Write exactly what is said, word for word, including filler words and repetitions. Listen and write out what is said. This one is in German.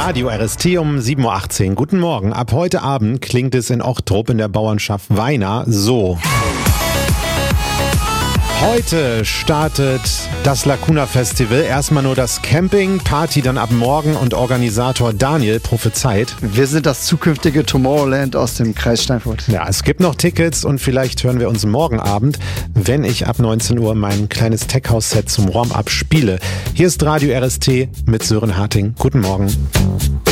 Radio R S T um sieben Uhr achtzehn. Guten Morgen. Ab heute Abend klingt es in Ochtrup in der Bauernschaft Weina so. Heute startet das Lacuna Festival. Erstmal nur das Camping, Party dann ab morgen und Organisator Daniel prophezeit: Wir sind das zukünftige Tomorrowland aus dem Kreis Steinfurt. Ja, es gibt noch Tickets und vielleicht hören wir uns morgen Abend, wenn ich ab neunzehn Uhr mein kleines Tech-House-Set zum Warm-Up spiele. Hier ist Radio R S T mit Sören Harting. Guten Morgen.